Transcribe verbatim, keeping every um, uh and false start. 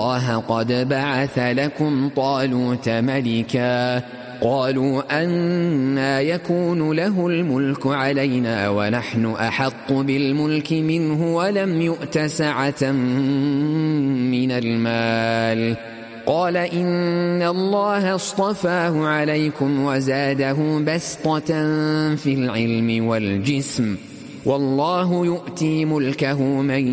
الله قد بعث لكم طالوت ملكا قالوا أنى يكون له الملك علينا ونحن أحق بالملك منه ولم يؤت سعة من المال قال إن الله اصطفاه عليكم وزاده بسطة في العلم والجسم والله يؤتي ملكه من